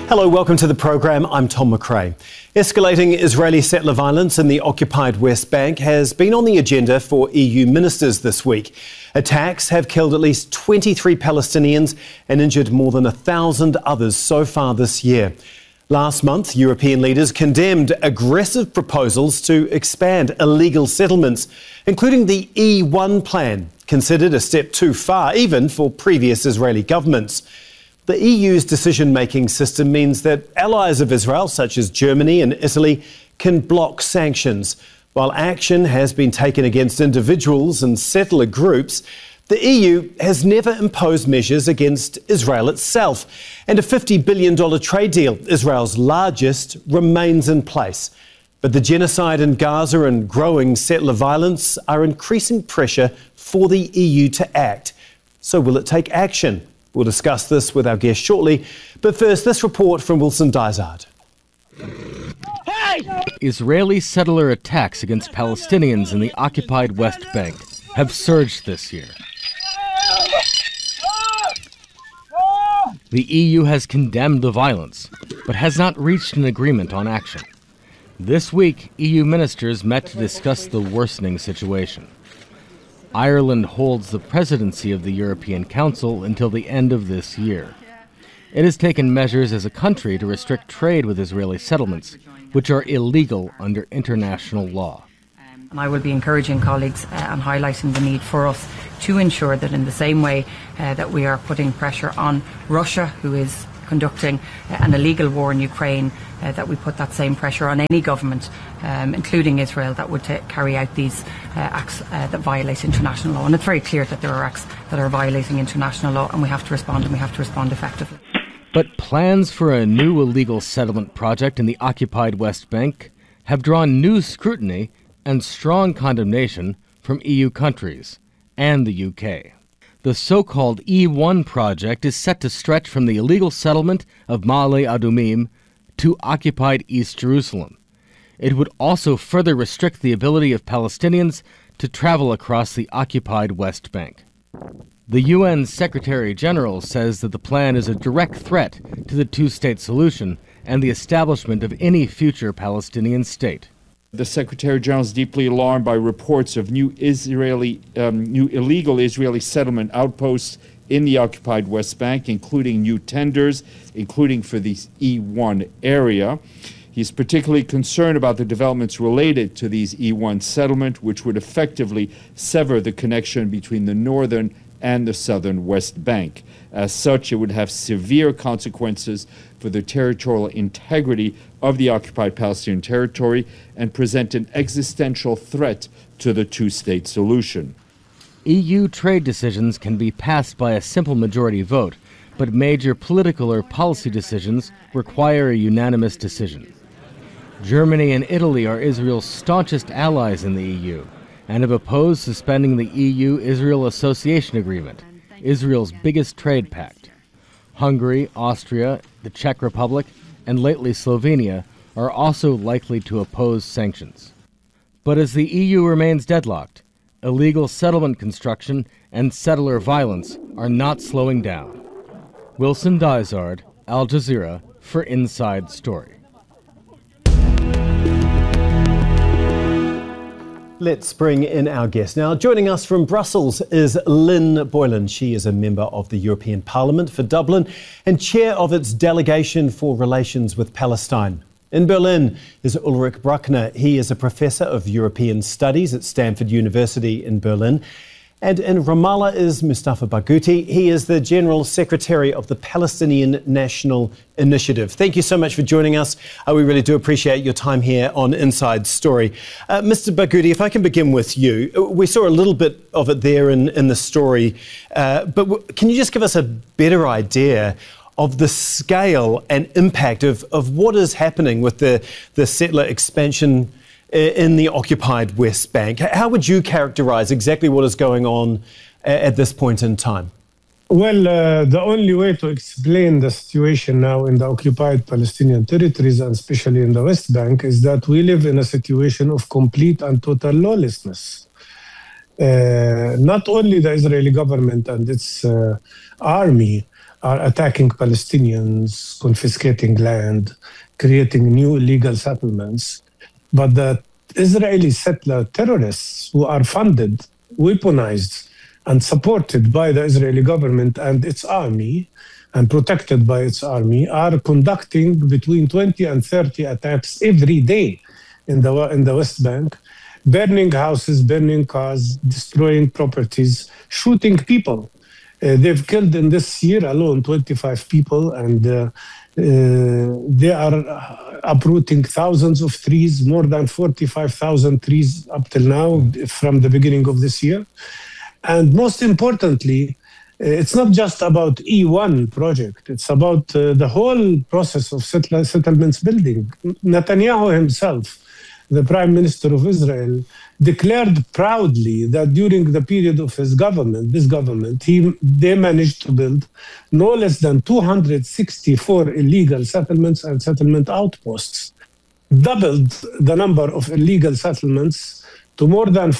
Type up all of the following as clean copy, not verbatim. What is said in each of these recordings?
Hello, welcome to the programme. I'm Tom McRae. Escalating Israeli settler violence in the occupied West Bank has been on the agenda for EU ministers this week. Attacks have killed at least 23 Palestinians and injured more than 1,000 others so far this year. Last month, European leaders condemned aggressive proposals to expand illegal settlements, including the E1 plan, considered a step too far even for previous Israeli governments. The EU's decision-making system means that allies of Israel, such as Germany and Italy, can block sanctions. While action has been taken against individuals and settler groups, the EU has never imposed measures against Israel itself. And a $50 billion trade deal, Israel's largest, remains in place. But the genocide in Gaza and growing settler violence are increasing pressure for the EU to act. So will it take action? We'll discuss this with our guest shortly. But first, this report from Wilson Dysart. Israeli settler attacks against Palestinians in the occupied West Bank have surged this year. The EU has condemned the violence, but has not reached an agreement on action. This week, EU ministers met to discuss the worsening situation. Ireland holds the presidency of the European Council until the end of this year. It has taken measures as a country to restrict trade with Israeli settlements, which are illegal under international law. And I will be encouraging colleagues and highlighting the need for us to ensure that in the same way that we are putting pressure on Russia, who is conducting an illegal war in Ukraine, that we put that same pressure on any government, including Israel, that would carry out these acts that violate international law. And it's very clear that there are acts that are violating international law, and we have to respond, and we have to respond effectively. But plans for a new illegal settlement project in the occupied West Bank have drawn new scrutiny and strong condemnation from EU countries and the UK. The so-called E1 project is set to stretch from the illegal settlement of Ma'ale Adumim to occupied East Jerusalem. It would also further restrict the ability of Palestinians to travel across the occupied West Bank. The UN Secretary General says that the plan is a direct threat to the two-state solution and the establishment of any future Palestinian state. The Secretary General is deeply alarmed by reports of new illegal Israeli settlement outposts in the occupied West Bank, including new tenders, including for the E1 area. He's particularly concerned about the developments related to these E1 settlement, which would effectively sever the connection between the northern and the southern West Bank. As such, it would have severe consequences for the territorial integrity of the occupied Palestinian territory and present an existential threat to the two-state solution. EU trade decisions can be passed by a simple majority vote, but major political or policy decisions require a unanimous decision. Germany and Italy are Israel's staunchest allies in the EU and have opposed suspending the EU-Israel Association Agreement, Israel's biggest trade pact. Hungary, Austria, the Czech Republic, and lately Slovenia are also likely to oppose sanctions. But as the EU remains deadlocked, illegal settlement construction and settler violence are not slowing down. Wilson Dysart, Al Jazeera, for Inside Story. Let's bring in our guest. Now, joining us from Brussels is Lynn Boylan. She is a member of the European Parliament for Dublin and chair of its delegation for relations with Palestine. In Berlin is Ulrich Bruckner. He is a professor of European Studies at Stanford University in Berlin. And in Ramallah is Mustafa Barghouti. He is the General Secretary of the Palestinian National Initiative. Thank you so much for joining us. We really do appreciate your time here on Inside Story. Mr. Barghouti, if I can begin with you. We saw a little bit of it there in the story, but can you just give us a better idea of the scale and impact of what is happening with the settler expansion in the occupied West Bank? How would you characterise exactly what is going on at this point in time? Well, the only way to explain the situation now in the occupied Palestinian territories, and especially in the West Bank, is that we live in a situation of complete and total lawlessness. Not only the Israeli government and its army, are attacking Palestinians, confiscating land, creating new illegal settlements. But the Israeli settler terrorists who are funded, weaponized, and supported by the Israeli government and its army, and protected by its army, are conducting between 20 and 30 attacks every day in the West Bank, burning houses, burning cars, destroying properties, shooting people. They've killed in this year alone 25 people, and they are uprooting thousands of trees, more than 45,000 trees up till now from the beginning of this year. And most importantly, it's not just about E1 project. It's about the whole process of settlements building. Netanyahu himself, the Prime Minister of Israel, declared proudly that during the period of this government, they managed to build no less than 264 illegal settlements and settlement outposts, doubled the number of illegal settlements to more than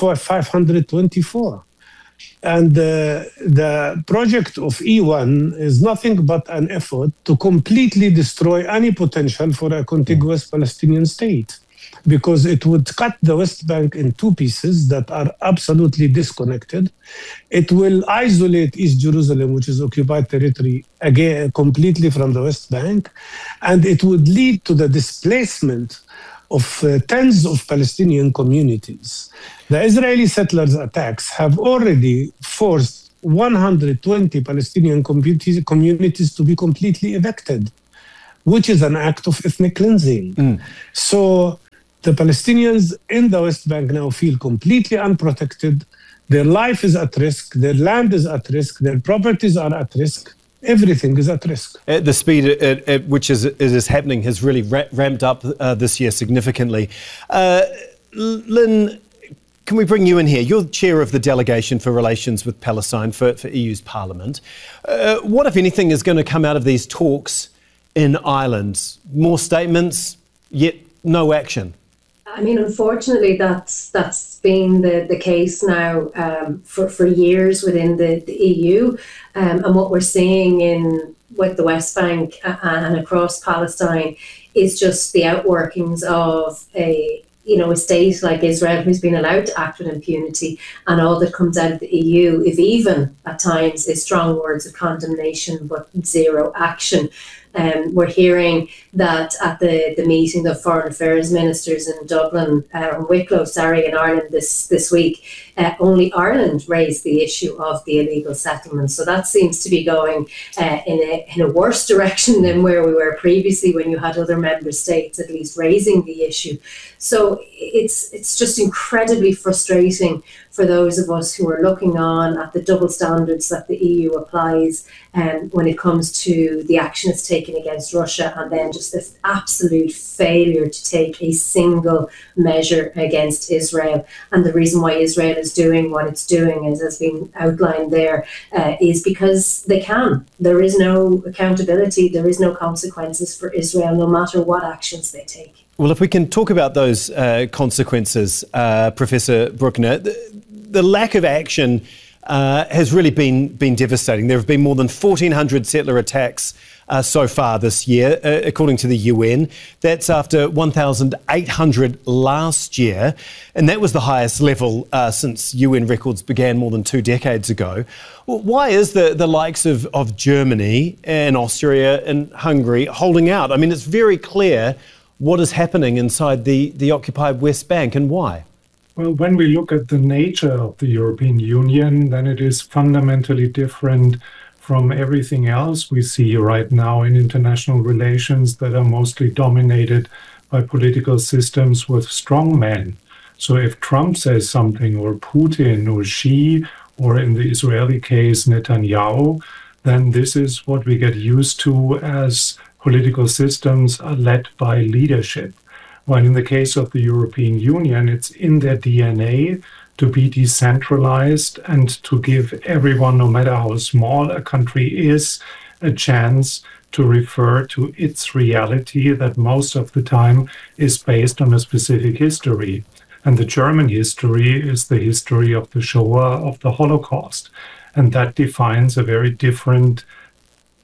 524. And the project of E1 is nothing but an effort to completely destroy any potential for a contiguous Palestinian state, because it would cut the West Bank in two pieces that are absolutely disconnected. It will isolate East Jerusalem, which is occupied territory, again completely from the West Bank, and it would lead to the displacement of tens of Palestinian communities. The Israeli settlers' attacks have already forced 120 Palestinian communities to be completely evicted, which is an act of ethnic cleansing. So the Palestinians in the West Bank now feel completely unprotected. Their life is at risk, their land is at risk, their properties are at risk. Everything is at risk. The speed at which it is happening has really ramped up this year significantly. Lynn, can we bring you in here? You're chair of the delegation for relations with Palestine for EU's Parliament. What, if anything, is going to come out of these talks in Ireland? More statements, yet no action. I mean, unfortunately, that's been the case now for years within the EU, and what we're seeing with the West Bank and across Palestine is just the outworkings of a state like Israel who's been allowed to act with impunity, and all that comes out of the EU, if even at times, is strong words of condemnation but zero action. We're hearing that at the meeting of foreign affairs ministers in Dublin, Wicklow, in Ireland this week, only Ireland raised the issue of the illegal settlements. So that seems to be going in a worse direction than where we were previously, when you had other member states at least raising the issue. So it's just incredibly frustrating for those of us who are looking on at the double standards that the EU applies when it comes to the action it's taken against Russia, and then just this absolute failure to take a single measure against Israel. And the reason why Israel is doing what it's doing, as has been outlined there, is because they can. There is no accountability, there is no consequences for Israel, no matter what actions they take. Well, if we can talk about those consequences, Professor Bruckner, the lack of action has really been devastating. There have been more than 1,400 settler attacks so far this year, according to the UN. That's after 1,800 last year, and that was the highest level since UN records began more than 2 decades ago. Well, why is the likes of Germany and Austria and Hungary holding out? I mean, it's very clear what is happening inside the occupied West Bank, and why? Well, when we look at the nature of the European Union, then it is fundamentally different from everything else we see right now in international relations that are mostly dominated by political systems with strongmen. So if Trump says something, or Putin, or Xi, or in the Israeli case, Netanyahu, then this is what we get used to as political systems are led by leadership. While in the case of the European Union, it's in their DNA to be decentralized and to give everyone, no matter how small a country is, a chance to refer to its reality that most of the time is based on a specific history. And the German history is the history of the Shoah, of the Holocaust. And that defines a very different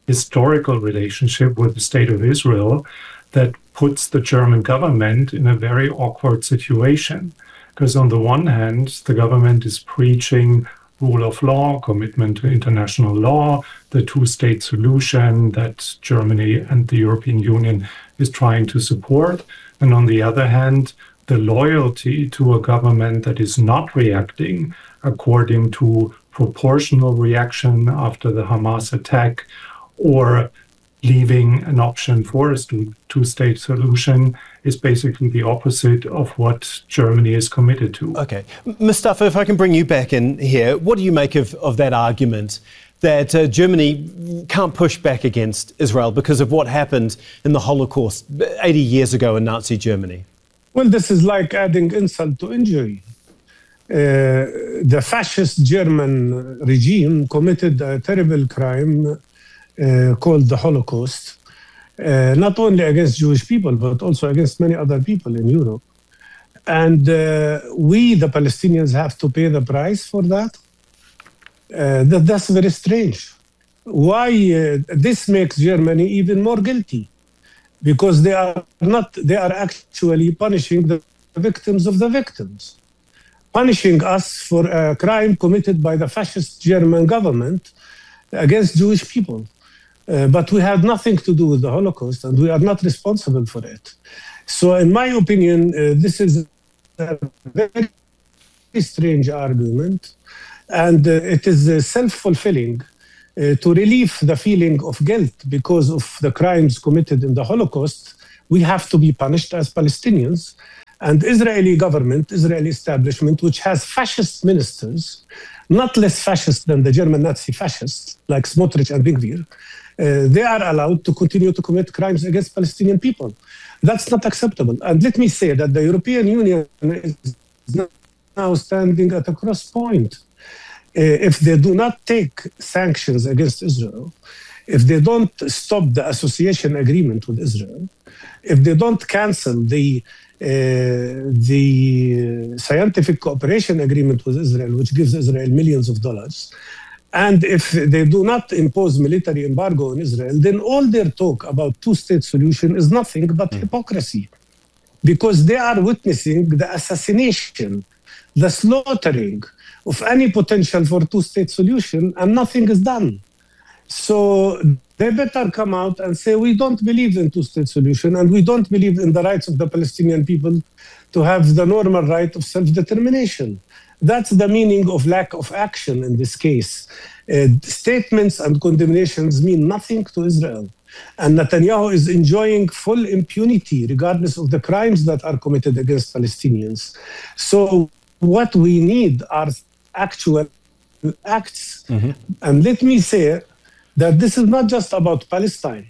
historical relationship with the State of Israel that puts the German government in a very awkward situation. Because on the one hand, the government is preaching rule of law, commitment to international law, the two-state solution that Germany and the European Union is trying to support. And on the other hand, the loyalty to a government that is not reacting according to proportional reaction after the Hamas attack, or leaving an option for a two-state solution, is basically the opposite of what Germany is committed to. Okay. Mustafa, if I can bring you back in here, what do you make of that argument that Germany can't push back against Israel because of what happened in the Holocaust 80 years ago in Nazi Germany? Well, this is like adding insult to injury. The fascist German regime committed a terrible crime called the Holocaust, not only against Jewish people, but also against many other people in Europe. And we, the Palestinians, have to pay the price for that. That's very strange. Why this makes Germany even more guilty? Because they are actually punishing the victims of the victims, punishing us for a crime committed by the fascist German government against Jewish people. But we had nothing to do with the Holocaust, and we are not responsible for it. So in my opinion, this is a very strange argument, and it is self-fulfilling to relieve the feeling of guilt because of the crimes committed in the Holocaust. We have to be punished as Palestinians. And Israeli government, Israeli establishment, which has fascist ministers, not less fascist than the German Nazi fascists, like Smotrich and Ben-Gvir, they are allowed to continue to commit crimes against Palestinian people. That's not acceptable. And let me say that the European Union is now standing at a cross point. If they do not take sanctions against Israel, if they don't stop the association agreement with Israel, if they don't cancel the scientific cooperation agreement with Israel, which gives Israel millions of dollars, and if they do not impose military embargo on Israel, then all their talk about two-state solution is nothing but hypocrisy, because they are witnessing the assassination, the slaughtering of any potential for two-state solution, and nothing is done. So they better come out and say, we don't believe in two-state solution, and we don't believe in the rights of the Palestinian people to have the normal right of self-determination. That's the meaning of lack of action in this case. Statements and condemnations mean nothing to Israel. And Netanyahu is enjoying full impunity regardless of the crimes that are committed against Palestinians. So what we need are actual acts. Mm-hmm. And let me say that this is not just about Palestine.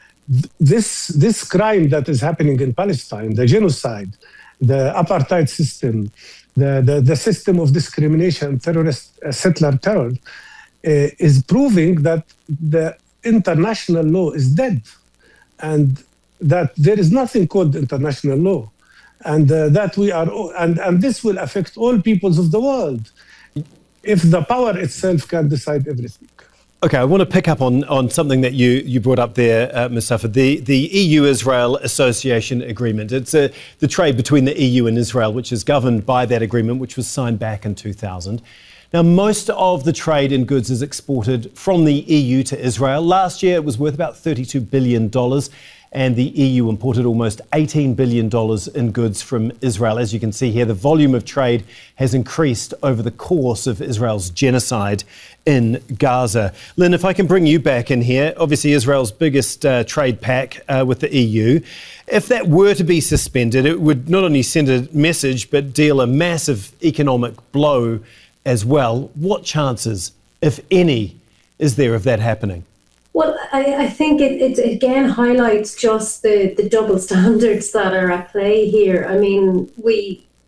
This crime that is happening in Palestine, the genocide, the apartheid system, the system of discrimination, terrorist settler terror, is proving that the international law is dead, and that there is nothing called international law, and that we are, and this will affect all peoples of the world if the power itself can decide everything. Okay, I want to pick up on something that you brought up there, Mustafa, the EU-Israel Association Agreement. It's the trade between the EU and Israel, which is governed by that agreement, which was signed back in 2000. Now, most of the trade in goods is exported from the EU to Israel. Last year, it was worth about $32 billion, and the EU imported almost $18 billion in goods from Israel. As you can see here, the volume of trade has increased over the course of Israel's genocide in Gaza. Lynn, if I can bring you back in here, obviously Israel's biggest trade pact with the EU. If that were to be suspended, it would not only send a message, but deal a massive economic blow as well. What chances, if any, is there of that happening? Well, I think it again highlights just the double standards that are at play here. I mean,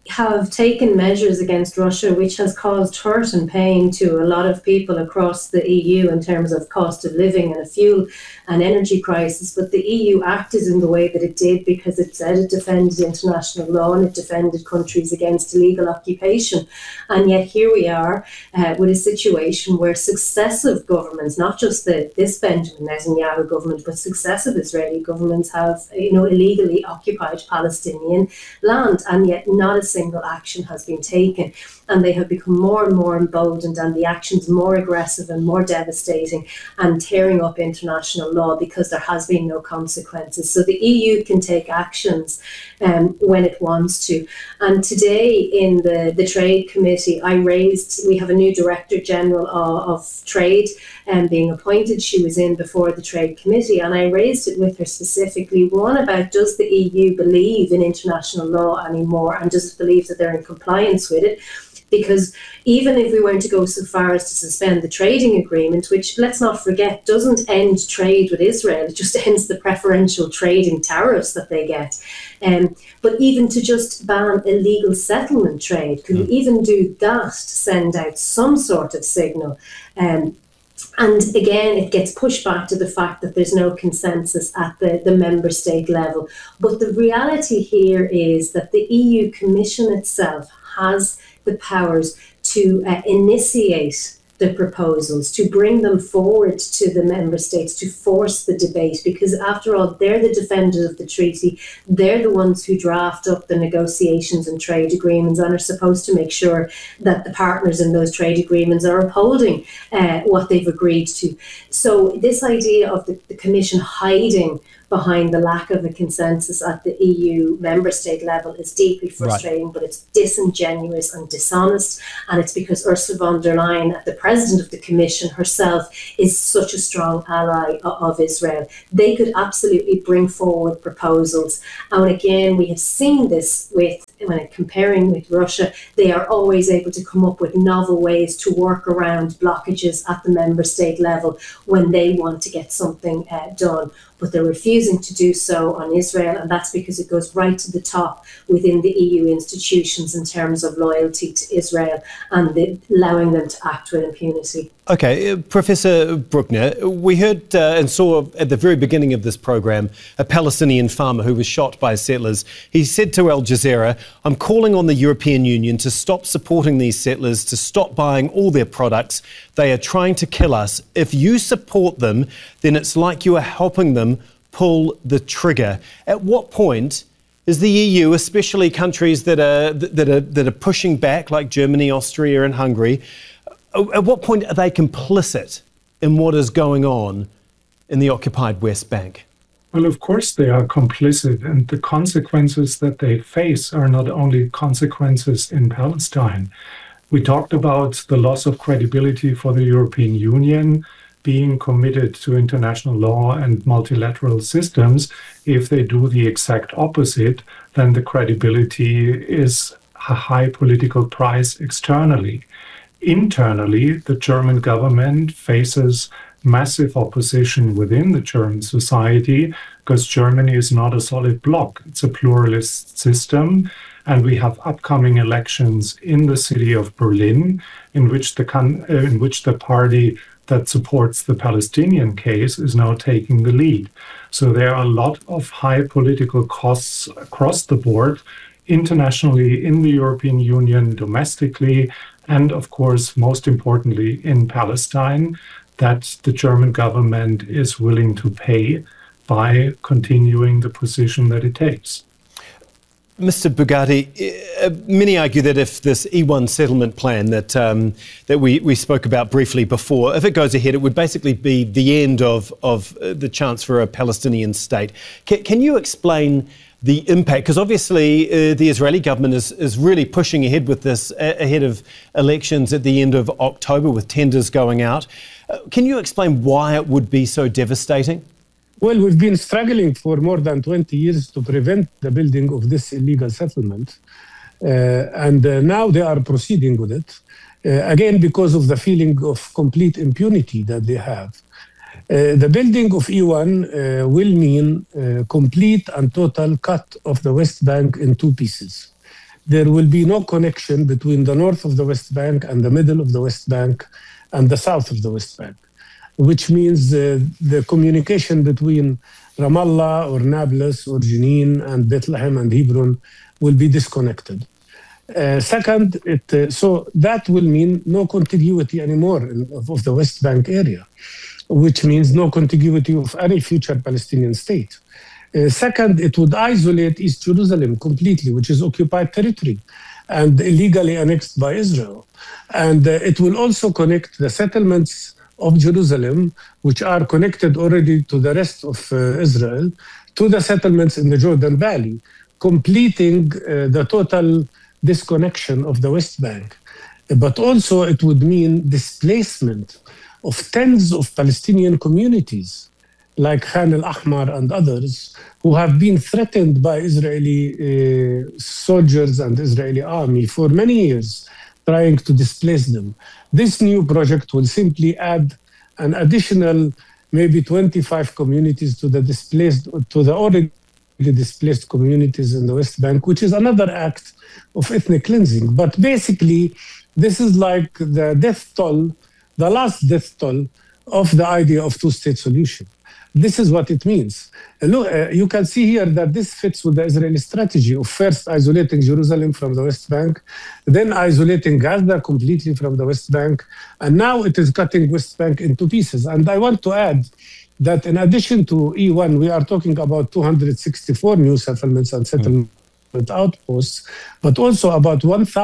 have taken measures against Russia which has caused hurt and pain to a lot of people across the EU in terms of cost of living and a fuel and energy crisis. But the EU acted in the way that it did because it said it defended international law and it defended countries against illegal occupation. And yet here we are with a situation where successive governments, not just this Benjamin Netanyahu government, but successive Israeli governments have illegally occupied Palestinian land, and yet not a single action has been taken. And they have become more and more emboldened, and the actions more aggressive and more devastating and tearing up international law because there has been no consequences. So the EU can take actions when it wants to. And today in the Trade Committee, we have a new Director General of Trade being appointed. She was in before the Trade Committee, and I raised it with her specifically, one about, does the EU believe in international law anymore, and does it believe that they're in compliance with it? Because even if we weren't to go so far as to suspend the trading agreement, which, let's not forget, doesn't end trade with Israel, it just ends the preferential trading tariffs that they get. But even to just ban illegal settlement trade, could we even do that to send out some sort of signal? And again, it gets pushed back to the fact that there's no consensus at the member state level. But the reality here is that the EU Commission itself has the powers to initiate the proposals, to bring them forward to the member states, to force the debate, because after all, they're the defenders of the treaty. They're the ones who draft up the negotiations and trade agreements and are supposed to make sure that the partners in those trade agreements are upholding what they've agreed to. So this idea of the Commission hiding behind the lack of a consensus at the EU member state level is deeply frustrating, right. But it's disingenuous and dishonest, and it's because Ursula von der Leyen, the president of the Commission herself, is such a strong ally of Israel. They could absolutely bring forward proposals, and again, we have seen this when comparing with Russia, they are always able to come up with novel ways to work around blockages at the member state level when they want to get something done. But they're refusing to do so on Israel, and that's because it goes right to the top within the EU institutions in terms of loyalty to Israel and allowing them to act with impunity. Okay, Professor Bruckner, we heard and saw at the very beginning of this program a Palestinian farmer who was shot by settlers. He said to Al Jazeera, "I'm calling on the European Union to stop supporting these settlers, to stop buying all their products. They are trying to kill us. If you support them, then it's like you are helping them pull the trigger." At what point is the EU, especially countries that are pushing back, like Germany, Austria and Hungary, at what point are they complicit in what is going on in the occupied West Bank? Well, of course they are complicit, and the consequences that they face are not only consequences in Palestine. We talked about the loss of credibility for the European Union being committed to international law and multilateral systems. If they do the exact opposite, then the credibility is a high political price externally. Internally, the German government faces massive opposition within the German society because Germany is not a solid bloc. It's a pluralist system, and we have upcoming elections in the city of Berlin in which the party that supports the Palestinian case is now taking the lead. So there are a lot of high political costs across the board, internationally, in the European Union, domestically, and of course, most importantly, in Palestine, that the German government is willing to pay by continuing the position that it takes. Mr. Bugatti, many argue that if this E1 settlement plan that we spoke about briefly before, if it goes ahead, it would basically be the end of the chance for a Palestinian state. Can you explain the impact? Because obviously the Israeli government is really pushing ahead with this ahead of elections at the end of October with tenders going out. Can you explain why it would be so devastating? Well, we've been struggling for more than 20 years to prevent the building of this illegal settlement. And now they are proceeding with it, again, because of the feeling of complete impunity that they have. The building of E1 will mean complete and total cut of the West Bank in two pieces. there will be no connection between the north of the West Bank and the middle of the West Bank and the south of the West Bank, which means the communication between Ramallah or Nablus or Jenin and Bethlehem and Hebron will be disconnected. Second, so that will mean no contiguity anymore of the West Bank area, which means no contiguity of any future Palestinian state. Second, it would isolate East Jerusalem completely, which is occupied territory and illegally annexed by Israel. And it will also connect the settlements of Jerusalem, which are connected already to the rest of Israel, to the settlements in the Jordan Valley, completing the total disconnection of the West Bank. But also it would mean displacement of tens of Palestinian communities, like Khan al-Ahmar and others, who have been threatened by Israeli soldiers and Israeli army for many years, trying to displace them. This new project will simply add an additional maybe 25 communities to the already displaced communities in the West Bank, which is another act of ethnic cleansing. But basically, this is like the death toll, the last death toll of the idea of two-state solution. This is what it means. Look, you can see here that this fits with the Israeli strategy of first isolating Jerusalem from the West Bank, then isolating Gaza completely from the West Bank, and now it is cutting West Bank into pieces. And I want to add that in addition to E1, we are talking about 264 new settlements and settlement outposts, but also about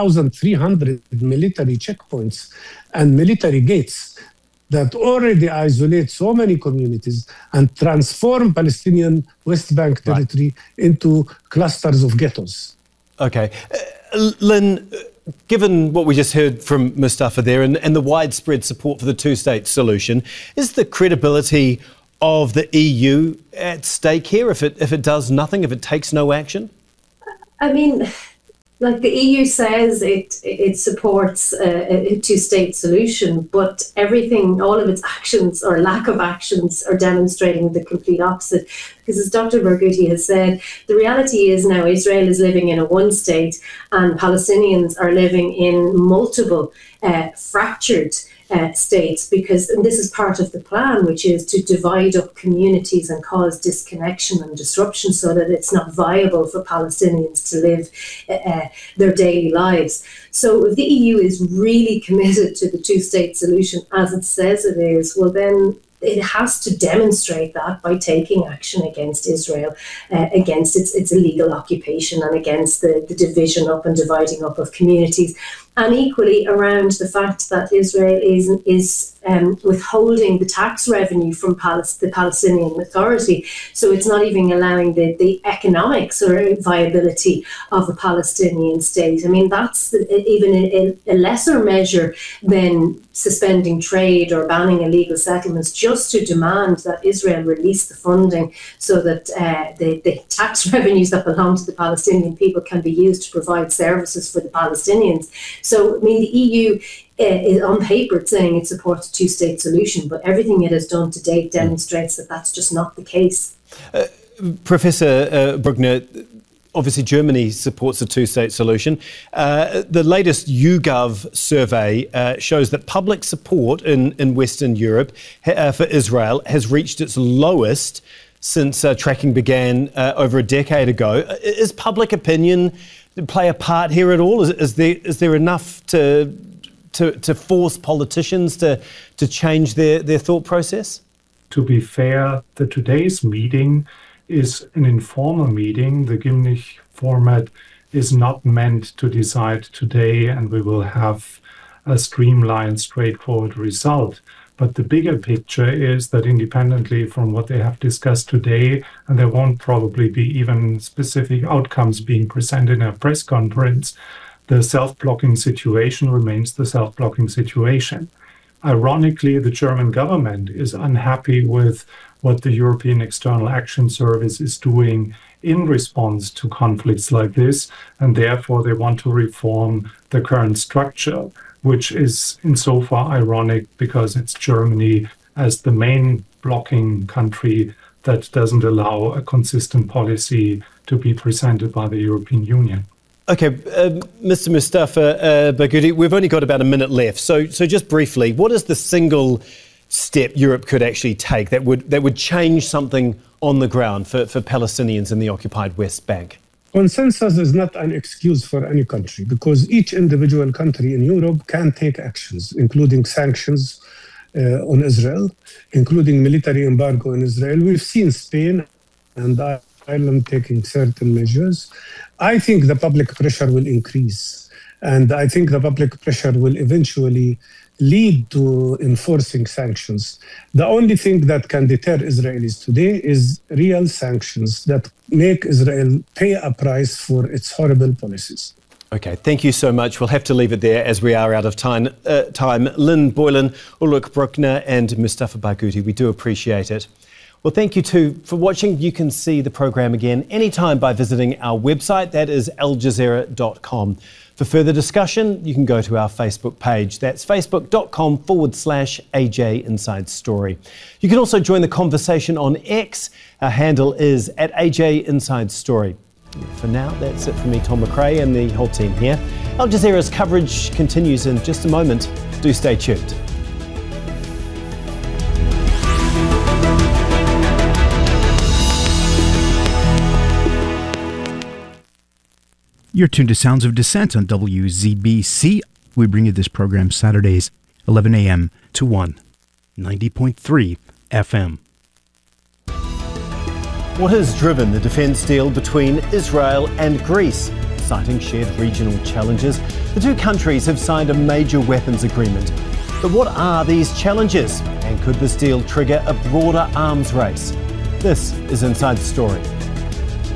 1,300 military checkpoints and military gates that already isolate so many communities and transform Palestinian West Bank territory into clusters of ghettos. Okay. Lynn, given what we just heard from Mustafa there and the widespread support for the two-state solution, is the credibility of the EU at stake here if it does nothing, if it takes no action? I mean, like the EU says it supports a two-state solution, but everything, all of its actions or lack of actions are demonstrating the complete opposite. Because as Dr. Barghouti has said, the reality is now Israel is living in a one state and Palestinians are living in multiple fractured states, because and this is part of the plan, which is to divide up communities and cause disconnection and disruption so that it's not viable for Palestinians to live their daily lives. So if the EU is really committed to the two-state solution, as it says it is, well then it has to demonstrate that by taking action against Israel, against its illegal occupation and against the division up and dividing up of communities. And equally around the fact that Israel is withholding the tax revenue from the Palestinian Authority. So it's not even allowing the economics or viability of a Palestinian state. I mean, that's even a lesser measure than suspending trade or banning illegal settlements, just to demand that Israel release the funding so that the tax revenues that belong to the Palestinian people can be used to provide services for the Palestinians. So, I mean, the EU is on paper saying it supports a two-state solution, but everything it has done to date demonstrates that that's just not the case. Professor Bruckner, obviously Germany supports a two-state solution. The latest YouGov survey shows that public support in Western Europe for Israel has reached its lowest since tracking began over a decade ago. Is public opinion play a part here at all? Is there enough to force politicians to change their thought process? To be fair, today's meeting is an informal meeting. The Gimnich format is not meant to decide today, and we will have a streamlined, straightforward result. But the bigger picture is that independently from what they have discussed today, and there won't probably be even specific outcomes being presented in a press conference, the self-blocking situation remains the self-blocking situation. Ironically, the German government is unhappy with what the European External Action Service is doing in response to conflicts like this, and therefore they want to reform the current structure, which is insofar ironic because it's Germany as the main blocking country that doesn't allow a consistent policy to be presented by the European Union. Okay, Mr. Mustafa Barghouti, we've only got about a minute left. So just briefly, what is the single step Europe could actually take that would change something on the ground for Palestinians in the occupied West Bank? Consensus is not an excuse for any country because each individual country in Europe can take actions, including sanctions on Israel, including military embargo in Israel. We've seen Spain and Ireland taking certain measures. I think the public pressure will increase, and I think the public pressure will eventually lead to enforcing sanctions. The only thing that can deter Israelis today is real sanctions that make Israel pay a price for its horrible policies. Okay, thank you so much. We'll have to leave it there as we are out of time. Lynn Boylan, Ulrich Bruckner and Mustafa Barghouti, we do appreciate it. Well, thank you too for watching. You can see the program again anytime by visiting our website, that is aljazeera.com. For further discussion, you can go to our Facebook page. That's facebook.com/AJ Inside Story. You can also join the conversation on X. Our handle is @AJ Inside Story. For now, that's it from me, Tom McRae, and the whole team here. Al Jazeera's coverage continues in just a moment. Do stay tuned. You're tuned to Sounds of Dissent on WZBC. We bring you this program Saturdays, 11 a.m. to 1, 90.3 FM. What has driven the defence deal between Israel and Greece? Citing shared regional challenges, the two countries have signed a major weapons agreement. But what are these challenges? And could this deal trigger a broader arms race? This is Inside the Story.